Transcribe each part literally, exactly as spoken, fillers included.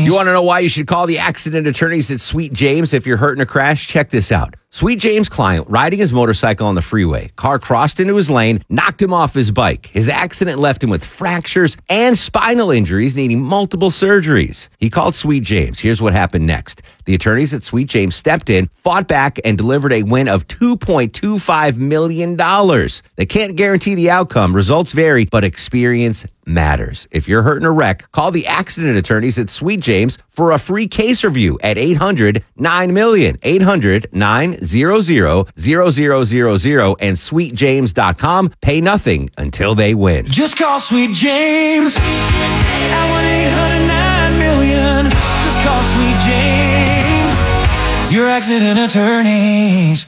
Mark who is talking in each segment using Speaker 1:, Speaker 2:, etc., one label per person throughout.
Speaker 1: You want to know why you should call the accident attorneys at Sweet James if you're hurt in a crash? Check this out. Sweet James' client, riding his motorcycle on the freeway. Car crossed into his lane, knocked him off his bike. His accident left him with fractures and spinal injuries, needing multiple surgeries. He called Sweet James. Here's what happened next. The attorneys at Sweet James stepped in, fought back, and delivered a win of two point two five million dollars. They can't guarantee the outcome. Results vary, but experience matters. If you're hurt in a wreck, call the accident attorneys at Sweet James for a free case review at eight hundred nine million, eight hundred nine hundred zero zero zero zero and sweet james dot com. Pay nothing until they win.
Speaker 2: Just call Sweet James at one eight hundred nine million. Just call Sweet James, your accident attorneys.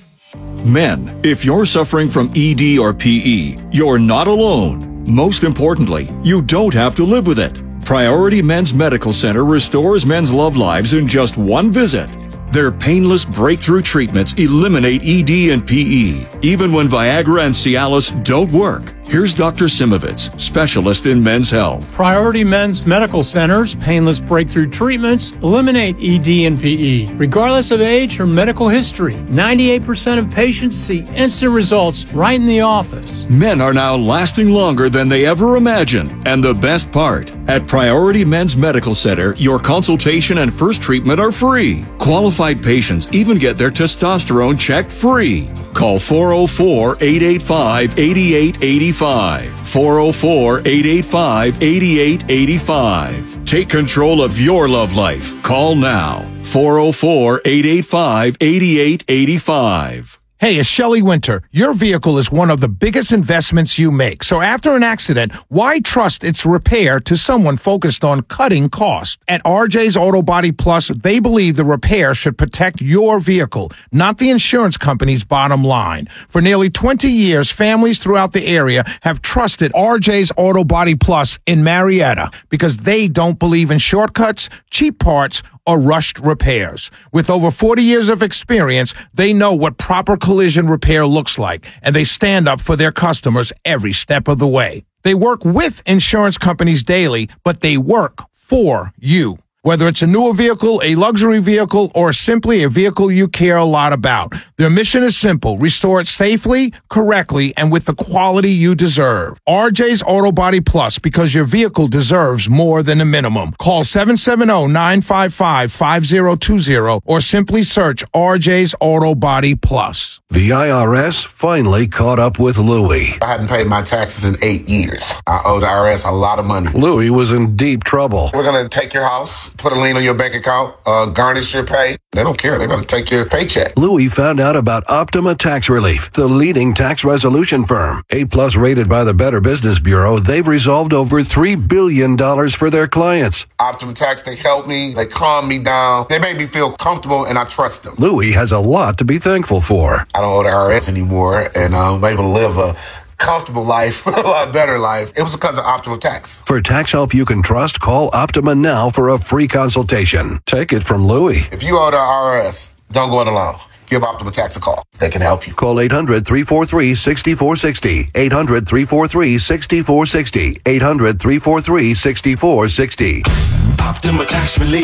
Speaker 3: Men, if you're suffering from E D or P E, you're not alone. Most importantly, you don't have to live with it. Priority Men's Medical Center restores men's love lives in just one visit. Their painless breakthrough treatments eliminate E D and P E, even when Viagra and Cialis don't work. Here's Doctor Simovitz, specialist in men's health.
Speaker 4: Priority Men's Medical Center's painless breakthrough treatments eliminate E D and P E, regardless of age or medical history. ninety-eight percent of patients see instant results right in the office.
Speaker 3: Men are now lasting longer than they ever imagined. And the best part, at Priority Men's Medical Center, your consultation and first treatment are free. Qualified patients even get their testosterone checked free. Call four oh four, eight eight five, eight eight eight five. four oh four, eight eight five, eight eight eight five. Take control of your love life. Call now. four oh four, eight eight five, eight eight eight five.
Speaker 5: Hey, it's Shelley Winter. Your vehicle is one of the biggest investments you make. So after an accident, why trust its repair to someone focused on cutting costs? At R J's Auto Body Plus, they believe the repair should protect your vehicle, not the insurance company's bottom line. For nearly twenty years, families throughout the area have trusted R J's Auto Body Plus in Marietta because they don't believe in shortcuts, cheap parts, or rushed repairs. With over forty years of experience, they know what proper collision repair looks like, and they stand up for their customers every step of the way. They work with insurance companies daily, but they work for you. Whether it's a newer vehicle, a luxury vehicle, or simply a vehicle you care a lot about, their mission is simple: restore it safely, correctly, and with the quality you deserve. R J's Auto Body Plus, because your vehicle deserves more than a minimum. Call seven seven zero, nine five five, five zero two zero or simply search R J's Auto Body Plus.
Speaker 6: The I R S finally caught up with Louie.
Speaker 7: I hadn't paid my taxes in eight years. I owe the I R S a lot of money.
Speaker 6: Louie was in deep trouble.
Speaker 7: We're going to take your house, put a lien on your bank account, uh, garnish your pay. They don't care. They're going to take your paycheck.
Speaker 6: Louie found out about Optima Tax Relief, the leading tax resolution firm. A-plus rated by the Better Business Bureau, they've resolved over three billion dollars for their clients.
Speaker 7: Optima Tax, they help me. They calm me down. They make me feel comfortable, and I trust them.
Speaker 6: Louie has a lot to be thankful for.
Speaker 7: I don't owe the I R S anymore, and I'm able to live a comfortable life, a lot better life. It was because of Optima Tax.
Speaker 6: For tax help you can trust, call Optima now for a free consultation. Take it from Louie.
Speaker 7: If you owe the I R S, don't go it alone. Give Optima Tax a call. They can help you.
Speaker 6: Call eight hundred, three four three, six four six zero. eight hundred, three four three, six four six zero. eight hundred, three four three, six four six zero.
Speaker 2: Optima Tax Relief.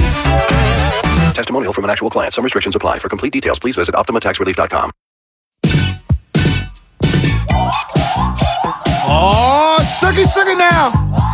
Speaker 6: Testimonial from an actual client. Some restrictions apply. For complete details, please visit optima tax relief dot com.
Speaker 5: Oh, sucky, sucky now.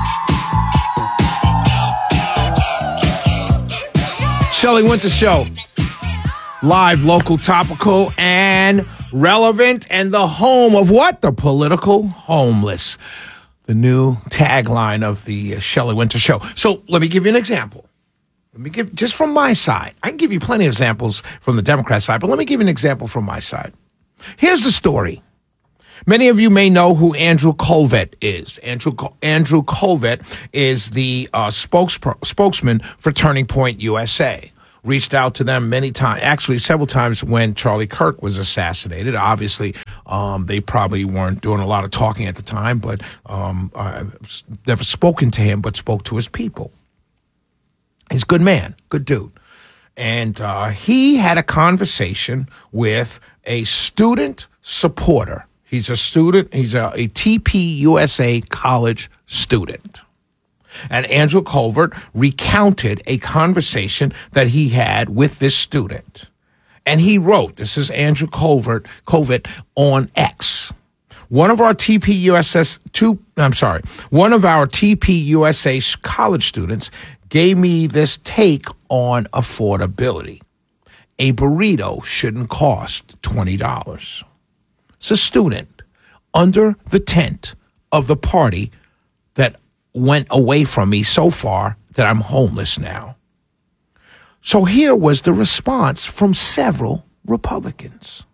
Speaker 5: Shelley Winter Show. Live, local, topical, and relevant, and the home of what? The political homeless. The new tagline of the Shelley Winter Show. So let me give you an example. Let me give, just from my side. I can give you plenty of examples from the Democrat side, but let me give you an example from my side. Here's the story. Many of you may know who Andrew Colvett is. Andrew Andrew Colvett is the uh, spokes, spokesman for Turning Point U S A. Reached out to them many times, actually several times when Charlie Kirk was assassinated. Obviously, um, they probably weren't doing a lot of talking at the time, but um, I've never spoken to him, but spoke to his people. He's a good man, good dude. And uh, he had a conversation with a student supporter. He's a student. He's a, a T P U S A college student. And Andrew Colvert recounted a conversation that he had with this student. And he wrote, this is Andrew Colvert, Colvert on X. One of our T P U S S two, I'm sorry, one of our T P U S A college students gave me this take on affordability. A burrito shouldn't cost twenty dollars. It's a student under the tent of the party that went away from me so far that I'm homeless now. So here was the response from several Republicans.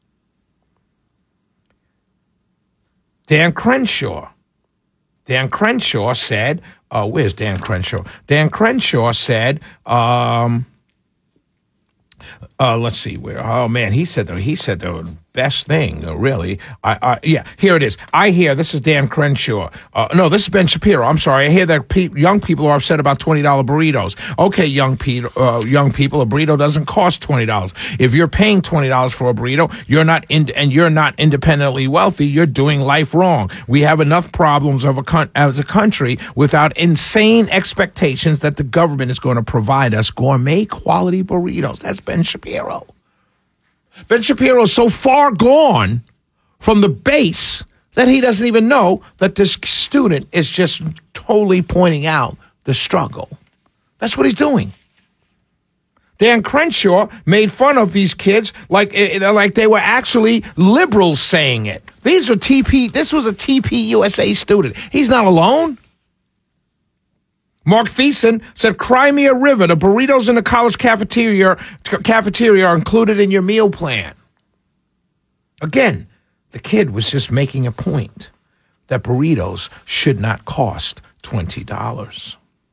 Speaker 5: Dan Crenshaw. Dan Crenshaw said, uh, where's Dan Crenshaw? Dan Crenshaw said, um, uh, let's see where, oh man, he said, the, he said the best thing, uh, really. I, I, yeah, here it is. I hear, this is Dan Crenshaw. Uh, no, this is Ben Shapiro. I'm sorry. I hear that pe- young people are upset about twenty dollars burritos. Okay, young, pe- uh, young people, a burrito doesn't cost twenty dollars. If you're paying twenty dollars for a burrito, you're not in, and you're not independently wealthy, you're doing life wrong. We have enough problems of a con- as a country without insane expectations that the government is going to provide us gourmet quality burritos. That's Ben Shapiro. Ben Shapiro is so far gone from the base that he doesn't even know that this student is just totally pointing out the struggle. That's what he's doing. Dan Crenshaw made fun of these kids like like they were actually liberals saying it. These are T P. This was a T P U S A student. He's not alone. Mark Thiessen said, cry me a river. The burritos in the college cafeteria, cafeteria are included in your meal plan. Again, the kid was just making a point that burritos should not cost twenty dollars.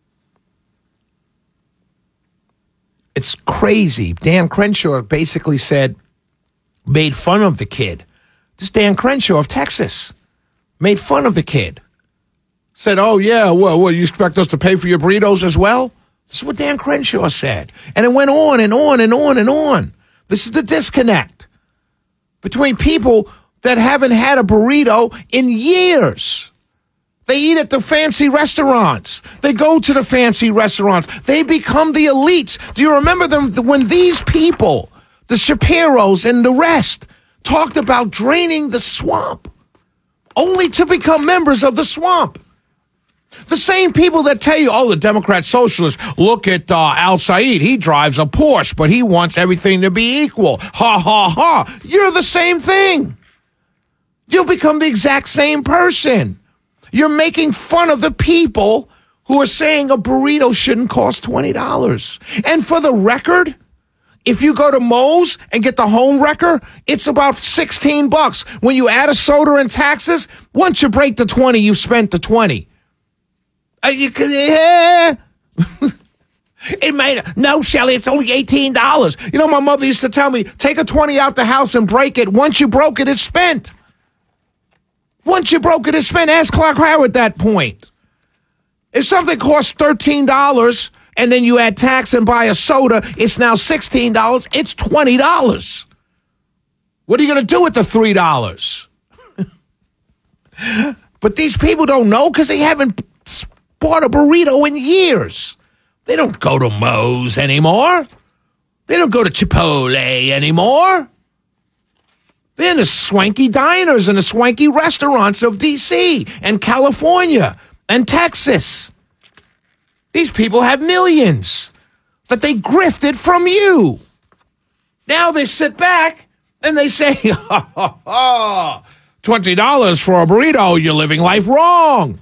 Speaker 5: It's crazy. Dan Crenshaw basically said, made fun of the kid. This Dan Crenshaw of Texas made fun of the kid. Said, oh, yeah, well, what, you expect us to pay for your burritos as well? This is what Dan Crenshaw said. And it went on and on and on and on. This is the disconnect between people that haven't had a burrito in years. They eat at the fancy restaurants. They go to the fancy restaurants. They become the elites. Do you remember them when these people, the Shapiros and the rest, talked about draining the swamp, only to become members of the swamp? The same people that tell you, oh, the Democrat socialists, look at uh, Al Said. He drives a Porsche, but he wants everything to be equal. Ha, ha, ha. You're the same thing. You'll become the exact same person. You're making fun of the people who are saying a burrito shouldn't cost twenty dollars. And for the record, if you go to Moe's and get the home wrecker, it's about sixteen bucks. When you add a soda and taxes, once you break the twenty, you've spent the twenty. Uh, you could, yeah. It made no, Shelly. It's only eighteen dollars. You know, my mother used to tell me, take a twenty out the house and break it. Once you broke it, it's spent. Once you broke it, it's spent. Ask Clark Howard at that point. If something costs thirteen dollars and then you add tax and buy a soda, it's now sixteen dollars. It's twenty dollars. What are you going to do with the three dollars? But these people don't know because they haven't bought a burrito in years. They don't go to Moe's anymore. They don't go to Chipotle anymore. They're in the swanky diners and the swanky restaurants of D C and California and Texas. These people have millions that they grifted from you. Now they sit back and they say, ha, ha, ha, twenty dollars for a burrito, you're living life wrong.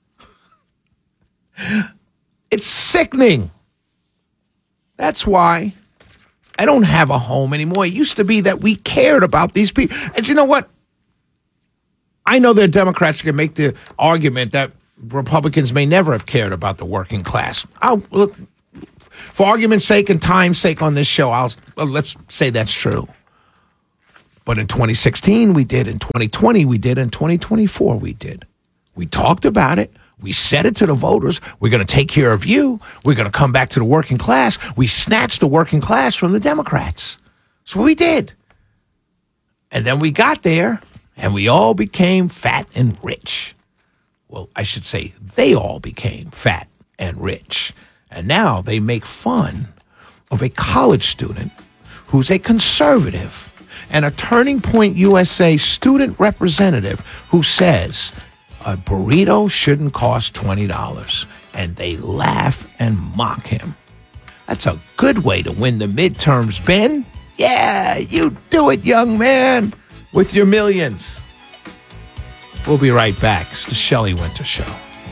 Speaker 5: It's sickening. That's why I don't have a home anymore. It used to be that we cared about these people. And you know what? I know that Democrats can make the argument that Republicans may never have cared about the working class. I'll look, for argument's sake and time's sake on this show, I'll well, let's say that's true. But in twenty sixteen, we did. In twenty twenty, we did. In twenty twenty-four, we did. We talked about it. We said it to the voters. We're going to take care of you. We're going to come back to the working class. We snatched the working class from the Democrats. That's what we did. And then we got there, and we all became fat and rich. Well, I should say they all became fat and rich. And now they make fun of a college student who's a conservative and a Turning Point U S A student representative who says a burrito shouldn't cost twenty dollars. And they laugh and mock him. That's a good way to win the midterms, Ben. Yeah, you do it, young man, with your millions. We'll be right back. It's the Shelley Winter Show.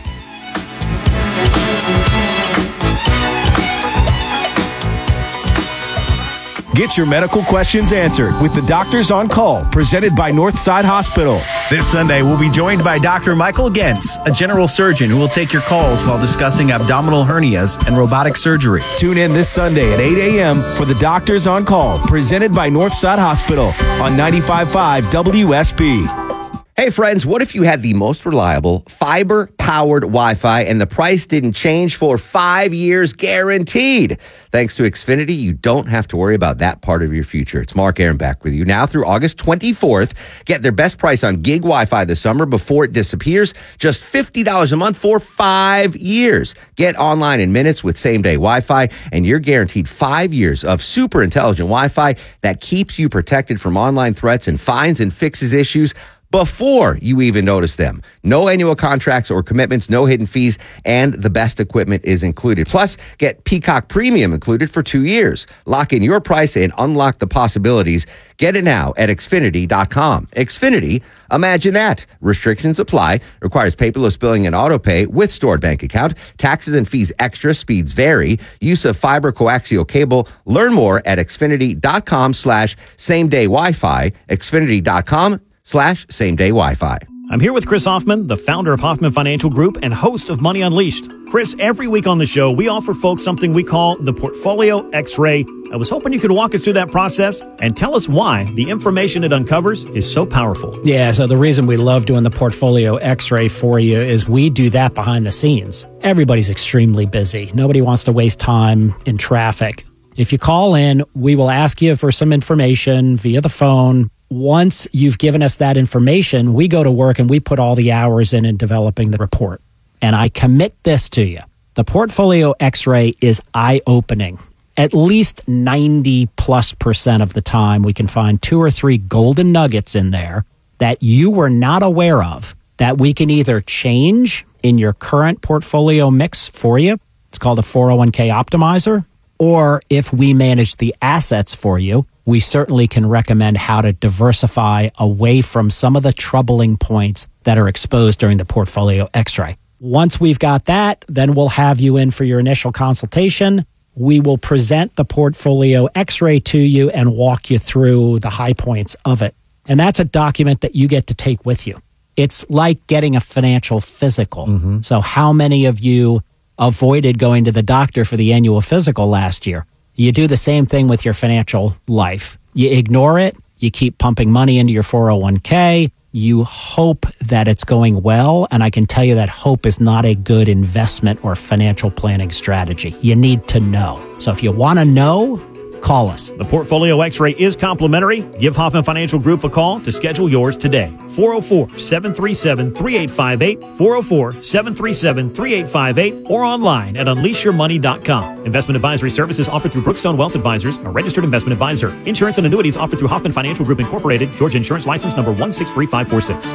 Speaker 8: Get your medical questions answered with the Doctors on Call, presented by Northside Hospital.
Speaker 9: This Sunday, we'll be joined by Doctor Michael Gentz, a general surgeon who will take your calls while discussing abdominal hernias and robotic surgery.
Speaker 8: Tune in this Sunday at eight a.m. for the Doctors on Call, presented by Northside Hospital on ninety-five point five W S B.
Speaker 1: Hey friends, what if you had the most reliable fiber-powered Wi-Fi and the price didn't change for five years guaranteed? Thanks to Xfinity, you don't have to worry about that part of your future. It's Mark Aaron back with you now through August twenty-fourth. Get their best price on gig Wi-Fi this summer before it disappears. Just fifty dollars a month for five years. Get online in minutes with same-day Wi-Fi, and you're guaranteed five years of super intelligent Wi-Fi that keeps you protected from online threats and finds and fixes issues before you even notice them. No annual contracts or commitments, no hidden fees, and the best equipment is included. Plus, get Peacock Premium included for two years. Lock in your price and unlock the possibilities. Get it now at Xfinity dot com. Xfinity, imagine that. Restrictions apply. Requires paperless billing and auto pay with stored bank account. Taxes and fees extra. Speeds vary. Use of fiber coaxial cable. Learn more at Xfinity dot com slash same day Wi-Fi. Xfinity dot com slash same day Wi-Fi.
Speaker 10: I'm here with Chris Hoffman, the founder of Hoffman Financial Group and host of Money Unleashed. Chris, every week on the show, we offer folks something we call the Portfolio X-Ray. I was hoping you could walk us through that process and tell us why the information it uncovers is so powerful.
Speaker 11: Yeah, so the reason we love doing the Portfolio X-Ray for you is we do that behind the scenes. Everybody's extremely busy. Nobody wants to waste time in traffic. If you call in, we will ask you for some information via the phone. Once you've given us that information, we go to work and we put all the hours in in developing the report. And I commit this to you. The Portfolio X-Ray is eye-opening. At least ninety plus percent of the time, we can find two or three golden nuggets in there that you were not aware of that we can either change in your current portfolio mix for you. It's called a four oh one k optimizer. Or if we manage the assets for you, we certainly can recommend how to diversify away from some of the troubling points that are exposed during the Portfolio X-Ray. Once we've got that, then we'll have you in for your initial consultation. We will present the Portfolio X-Ray to you and walk you through the high points of it. And that's a document that you get to take with you. It's like getting a financial physical. Mm-hmm. So how many of you avoided going to the doctor for the annual physical last year? You do the same thing with your financial life. You ignore it. You keep pumping money into your four oh one k. You hope that it's going well. And I can tell you that hope is not a good investment or financial planning strategy. You need to know. So if you want to know, call us.
Speaker 10: The Portfolio X-Ray is complimentary. Give Hoffman Financial Group a call to schedule yours today. four oh four, seven three seven, three eight five eight, four oh four, seven three seven, three eight five eight, or online at unleash your money dot com. Investment advisory services offered through Brookstone Wealth Advisors, a registered investment advisor. Insurance and annuities offered through Hoffman Financial Group Incorporated, Georgia Insurance License number one six three five four six.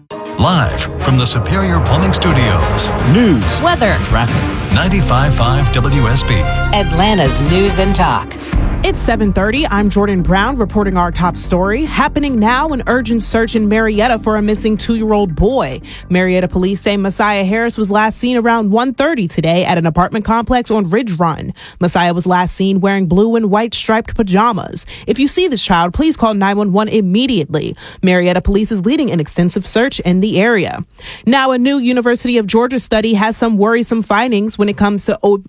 Speaker 12: Live from the Superior Plumbing Studios.
Speaker 10: News,
Speaker 13: weather,
Speaker 12: traffic. ninety-five point five W S B.
Speaker 13: Atlanta's News and Talk.
Speaker 14: It's seven thirty. I'm Jordan Brown reporting our top story. Happening now, an urgent search in Marietta for a missing two-year-old boy. Marietta police say Messiah Harris was last seen around one thirty today at an apartment complex on Ridge Run. Messiah was last seen wearing blue and white striped pajamas. If you see this child, please call nine one one immediately. Marietta police is leading an extensive search in the area. Now, a new University of Georgia study has some worrisome findings when it comes to op-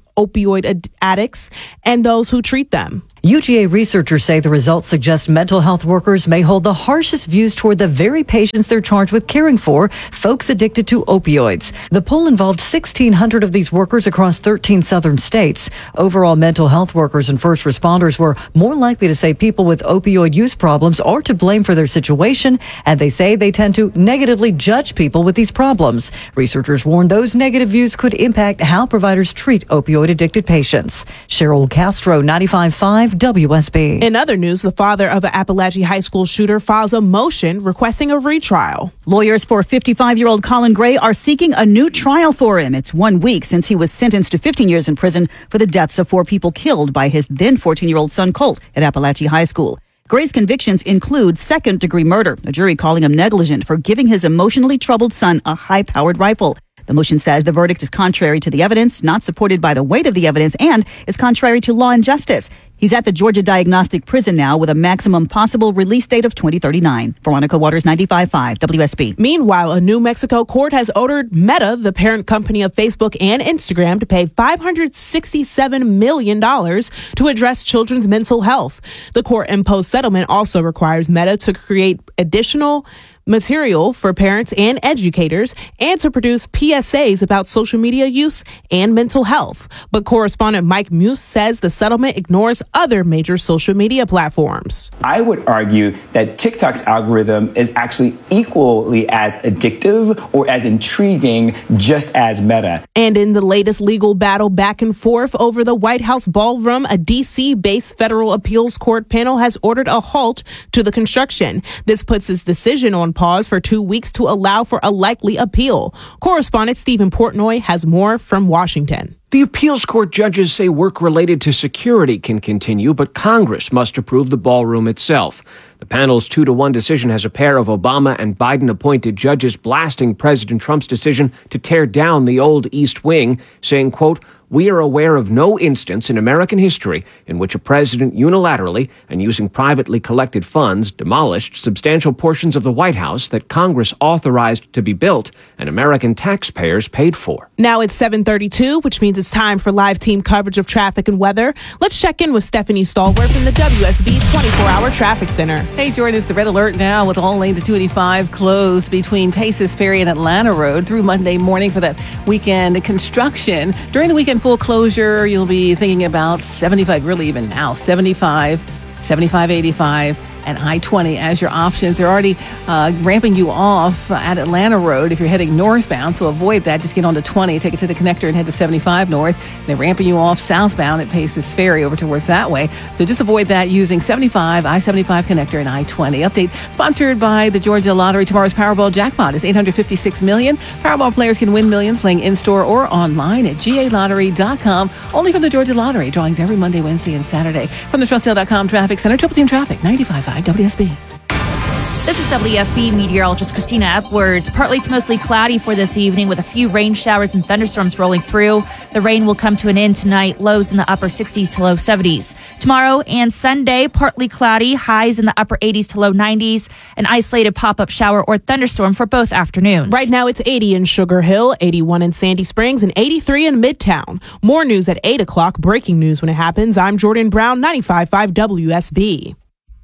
Speaker 14: opioid ad- addicts and those who treat them.
Speaker 15: U G A researchers say the results suggest mental health workers may hold the harshest views toward the very patients they're charged with caring for, folks addicted to opioids. The poll involved sixteen hundred of these workers across thirteen southern states. Overall, mental health workers and first responders were more likely to say people with opioid use problems are to blame for their situation, and they say they tend to negatively judge people with these problems. Researchers warn those negative views could impact how providers treat opioid-addicted patients. Cheryl Castro, ninety-five point five W S B.
Speaker 14: In other news, the father of an Appalachia High School shooter files a motion requesting a retrial.
Speaker 16: Lawyers for fifty-five-year-old Colin Gray are seeking a new trial for him. It's one week since he was sentenced to fifteen years in prison for the deaths of four people killed by his then fourteen-year-old son Colt at Appalachia High School. Gray's convictions include second-degree murder, a jury calling him negligent for giving his emotionally troubled son a high-powered rifle. The motion says the verdict is contrary to the evidence, not supported by the weight of the evidence, and is contrary to law and justice. He's at the Georgia Diagnostic Prison now with a maximum possible release date of twenty thirty-nine. Veronica Waters, ninety-five point five W S B.
Speaker 14: Meanwhile, a New Mexico court has ordered Meta, the parent company of Facebook and Instagram, to pay five hundred sixty-seven million dollars to address children's mental health. The court-imposed settlement also requires Meta to create additional material for parents and educators and to produce P S As about social media use and mental health. But correspondent Mike Muse says the settlement ignores other major social media platforms.
Speaker 17: I would argue that TikTok's algorithm is actually equally as addictive or as intriguing just as Meta.
Speaker 14: And in the latest legal battle back and forth over the White House ballroom, a D C-based federal appeals court panel has ordered a halt to the construction. This puts its decision on pause for two weeks to allow for a likely appeal. Correspondent Stephen Portnoy has more from Washington.
Speaker 18: The appeals court judges say work related to security can continue, but Congress must approve the ballroom itself. The panel's two to one decision has a pair of Obama and Biden-appointed judges blasting President Trump's decision to tear down the old East Wing, saying, quote, "We are aware of no instance in American history in which a president unilaterally and using privately collected funds demolished substantial portions of the White House that Congress authorized to be built and American taxpayers paid for."
Speaker 14: Now it's seven thirty-two, which means it's time for live team coverage of traffic and weather. Let's check in with Stephanie Stallworth from the W S B twenty-four hour Traffic Center.
Speaker 19: Hey, Jordan, it's the red alert now with all lanes to two eighty-five closed between Paces Ferry and Atlanta Road through Monday morning for that weekend construction. During the weekend full closure, you'll be thinking about seventy-five, really even now, seventy-five, seventy-five, eighty-five, and I twenty as your options. They're already uh, ramping you off at Atlanta Road if you're heading northbound, so avoid that. Just get on to twenty, take it to the connector, and head to seventy-five north. They're ramping you off southbound at Paces Ferry over towards that way. So just avoid that using seventy-five, I seventy-five connector, and I twenty. Update sponsored by the Georgia Lottery. Tomorrow's Powerball jackpot is eight hundred fifty-six million dollars. Powerball players can win millions playing in-store or online at G A lottery dot com. Only from the Georgia Lottery. Drawings every Monday, Wednesday, and Saturday. From the Trustdale dot com Traffic Center, Triple Team Traffic, ninety-five point five W S B.
Speaker 20: This is W S B meteorologist Christina Epwards. Partly to mostly cloudy for this evening with a few rain showers and thunderstorms rolling through. The rain will come to an end tonight, lows in the upper sixties to low seventies. Tomorrow and Sunday, partly cloudy, highs in the upper eighties to low nineties. An isolated pop-up shower or thunderstorm for both afternoons.
Speaker 14: Right now it's eighty in Sugar Hill, eighty-one in Sandy Springs, and eighty-three in Midtown. More news at eight o'clock, breaking news when it happens. I'm Jordan Brown, ninety-five point five W S B.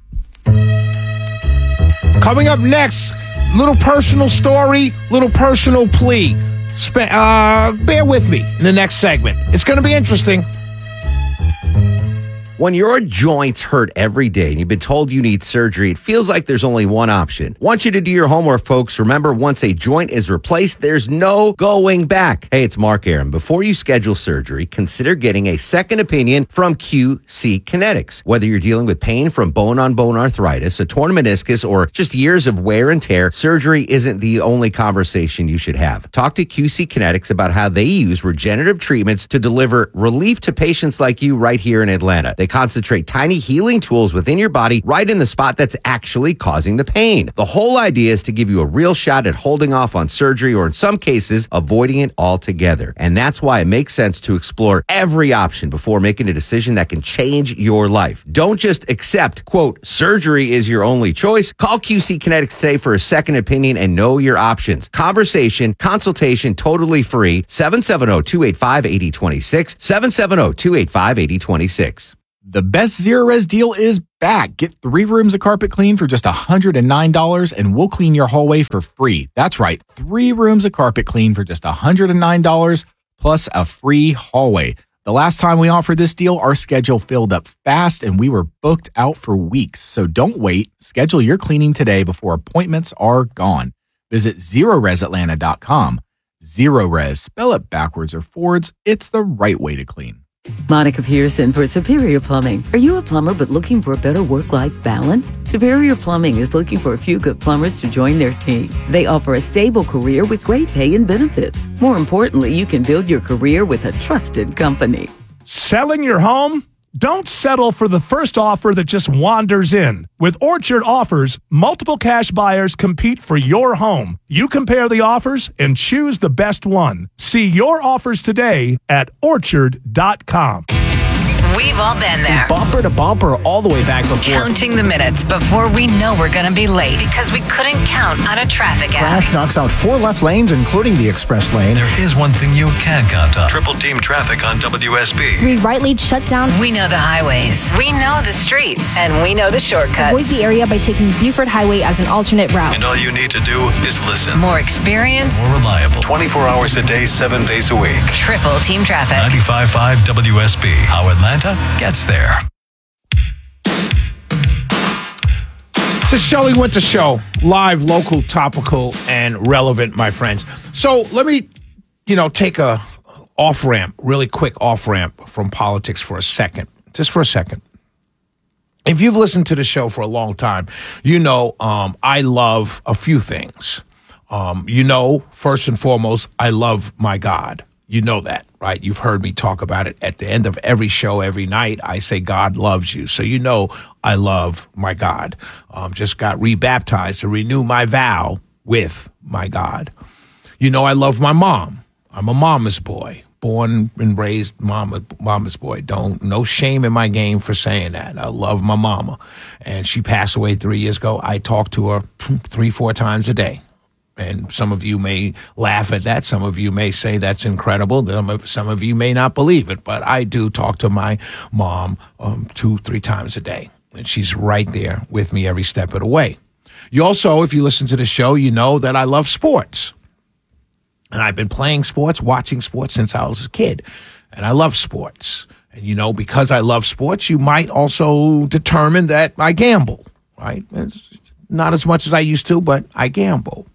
Speaker 5: Coming up next, little personal story, little personal plea. Spe- uh, bear with me in the next segment. It's going to be interesting.
Speaker 1: When your joints hurt every day and you've been told you need surgery, it feels like there's only one option. Want you to do your homework, folks. Remember, once a joint is replaced, there's no going back. Hey, it's Mark Aaron. Before you schedule surgery, consider getting a second opinion from Q C Kinetics. Whether you're dealing with pain from bone-on-bone arthritis, a torn meniscus, or just years of wear and tear, surgery isn't the only conversation you should have. Talk to Q C Kinetics about how they use regenerative treatments to deliver relief to patients like you right here in Atlanta. They They concentrate tiny healing tools within your body right in the spot that's actually causing the pain. The whole idea is to give you a real shot at holding off on surgery or in some cases, avoiding it altogether. And that's why it makes sense to explore every option before making a decision that can change your life. Don't just accept, quote, surgery is your only choice. Call Q C Kinetics today for a second opinion and know your options. Conversation, consultation, totally free. seven seven zero, two eight five, eight zero two six. seven seven zero, two eight five, eight zero two six.
Speaker 21: The best Zero Res deal is back. Get three rooms of carpet clean for just one hundred nine dollars and we'll clean your hallway for free. That's right, three rooms of carpet clean for just one hundred nine dollars plus a free hallway. The last time we offered this deal, our schedule filled up fast and we were booked out for weeks. So don't wait. Schedule your cleaning today before appointments are gone. Visit zero res atlanta dot com. Zero Res, spell it backwards or forwards. It's the right way to clean.
Speaker 22: Monica Pearson for Superior Plumbing. Are you a plumber but looking for a better work-life balance? Superior Plumbing is looking for a few good plumbers to join their team. They offer a stable career with great pay and benefits. More importantly, you can build your career with a trusted company.
Speaker 23: Selling your home? Don't settle for the first offer that just wanders in. With Orchard Offers, multiple cash buyers compete for your home. You compare the offers and choose the best one. See your offers today at orchard dot com.
Speaker 13: We've all been there.
Speaker 9: Bumper to bumper all the way back before.
Speaker 13: Counting the minutes before we know we're going to be late because we couldn't count on a traffic app.
Speaker 24: Crash knocks out four left lanes, including the express lane.
Speaker 12: There is one thing you can count on. Triple team traffic on W S B.
Speaker 25: Three right lanes shut down.
Speaker 13: We know the highways. We know the streets. And we know the shortcuts.
Speaker 25: Avoid the area by taking Buford Highway as an alternate route.
Speaker 12: And all you need to do is listen.
Speaker 13: More experience.
Speaker 12: More reliable. twenty-four hours a day, seven days a week.
Speaker 13: Triple team traffic.
Speaker 12: ninety-five point five W S B. How Atlanta gets there.
Speaker 5: It's a Shelley Winter Show, live, local, topical, and relevant, my friends. So let me, you know, take a off-ramp, really quick off-ramp from politics for a second, just for a second. If you've listened to the show for a long time, you know um, I love a few things. Um, you know, first and foremost, I love my God. You know that, right? You've heard me talk about it at the end of every show, every night. I say God loves you. So you know I love my God. Um, just got rebaptized to renew my vow with my God. You know I love my mom. I'm a mama's boy. Born and raised mama, mama's boy. Don't, no shame in my game for saying that. I love my mama. And she passed away three years ago. I talk to her three, four times a day. And some of you may laugh at that. Some of you may say that's incredible. Some of you may not believe it. But I do talk to my mom um, two, three times a day. And she's right there with me every step of the way. You also, if you listen to the show, you know that I love sports. And I've been playing sports, watching sports since I was a kid. And I love sports. And, you know, because I love sports, you might also determine that I gamble, right? It's not as much as I used to, but I gamble.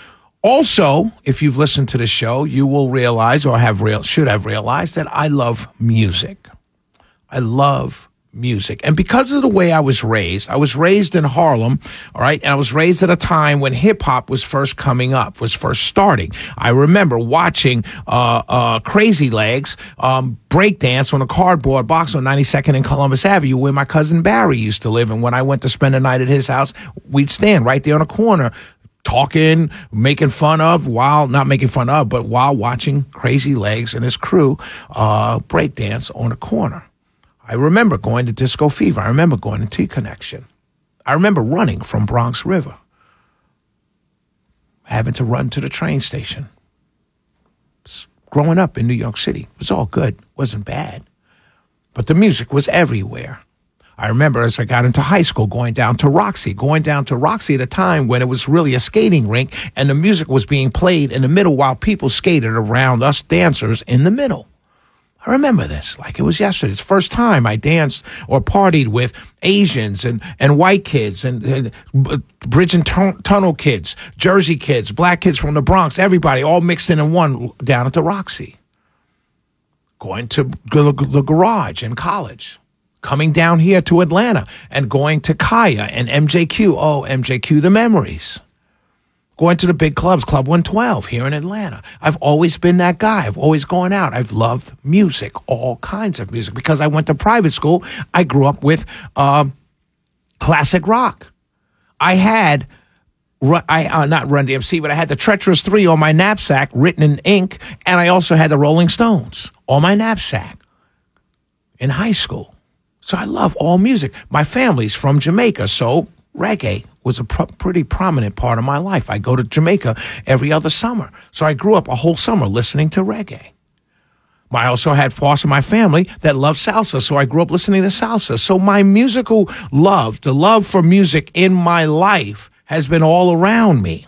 Speaker 5: Also, if you've listened to the show, you will realize or have real should have realized that I love music. I love music. And because of the way I was raised, I was raised in Harlem, all right, and I was raised at a time when hip-hop was first coming up, was first starting. I remember watching uh, uh, Crazy Legs um, breakdance on a cardboard box on ninety-second and Columbus Avenue where my cousin Barry used to live. And when I went to spend a night at his house, we'd stand right there on a corner talking, making fun of, while, not making fun of, but while watching Crazy Legs and his crew uh, breakdance on a corner. I remember going to Disco Fever. I remember going to T-Connection. I remember running from Bronx River, having to run to the train station. Growing up in New York City, it was all good. It wasn't bad. But the music was everywhere. I remember as I got into high school going down to Roxy, going down to Roxy at a time when it was really a skating rink and the music was being played in the middle while people skated around us dancers in the middle. I remember this like it was yesterday. It's the first time I danced or partied with Asians and, and white kids and, and bridge and tun- tunnel kids, Jersey kids, black kids from the Bronx, everybody all mixed in in one down at the Roxy. Going to the, the garage in college. Coming down here to Atlanta and going to Kaya and M J Q. Oh, M J Q, the memories. going to the big clubs, Club one twelve here in Atlanta. I've always been that guy. I've always gone out. I've loved music, all kinds of music. Because I went to private school, I grew up with um, classic rock. I had, I uh, not Run D M C, but I had the Treacherous Three on my knapsack, written in ink, and I also had the Rolling Stones on my knapsack in high school. So I love all music. My family's from Jamaica, so reggae was a pr- pretty prominent part of my life. I go to Jamaica every other summer. So I grew up a whole summer listening to reggae. I also had parts of my family that loved salsa, so I grew up listening to salsa. So my musical love, the love for music in my life has been all around me.